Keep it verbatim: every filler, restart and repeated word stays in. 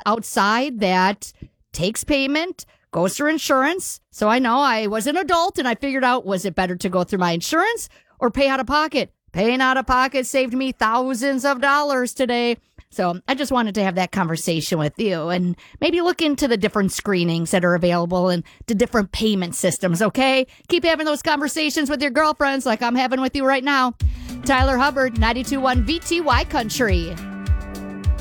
outside that takes payment, goes through insurance. So I know I was an adult and I figured out, was it better to go through my insurance or pay out of pocket? Paying out of pocket saved me thousands of dollars today. So I just wanted to have that conversation with you and maybe look into the different screenings that are available and the different payment systems, okay? Keep having those conversations with your girlfriends like I'm having with you right now. Tyler Hubbard, ninety-two point one V T Y Country.